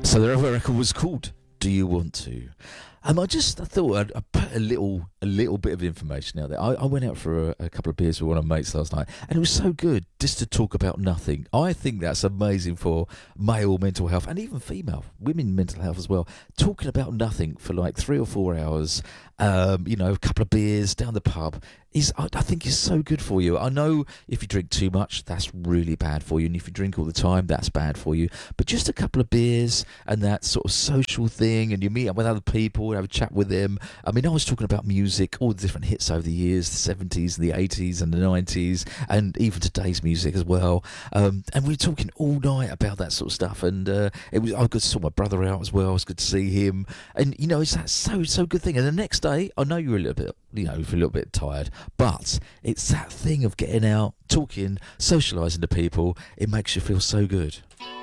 So the other record was called "Do You Want To." I thought I'd put a little bit of information out there. I went out for a couple of beers with one of my mates last night, and it was so good just to talk about nothing. I think that's amazing for male mental health and even female, women mental health as well. Talking about nothing for like 3 or 4 hours, a couple of beers down the pub I think is so good for you. I know if you drink too much, that's really bad for you, and if you drink all the time, that's bad for you. But just a couple of beers and that sort of social thing, and you meet up with other people and have a chat with them. I mean, I was talking about music, all the different hits over the years, the 70s and the 80s and the 90s, and even today's music as well. And we were talking all night about that sort of stuff, and I got to saw my brother out as well. It was good to see him, and it's that so good thing. And the next day, I know you're a little bit, you're a little bit tired. But it's that thing of getting out, talking, socialising to people. It makes you feel so good.